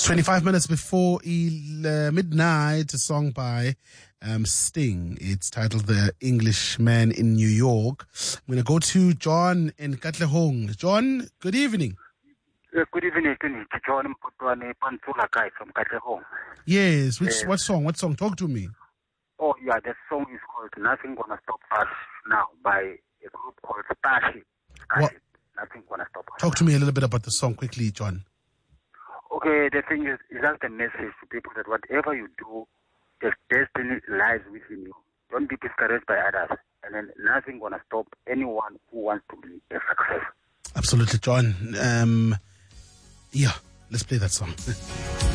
25 minutes before midnight, a song by Sting. It's titled The Englishman in New York. I'm going to go to John in Katlehong. John, good evening. Good evening, John Mputwane Pantula Kai from Katlehong. Yes, what song? What song? Talk to me. Oh, yeah, the song is called Nothing Gonna Stop Us Now by a group called Starship. Nothing Gonna Stop Us. Talk to me a little bit about the song quickly, John. Okay, the thing is just a message to people that whatever you do, the destiny lies within you. Don't be discouraged by others. And then nothing gonna stop anyone who wants to be a success. Absolutely, John. Yeah, let's play that song.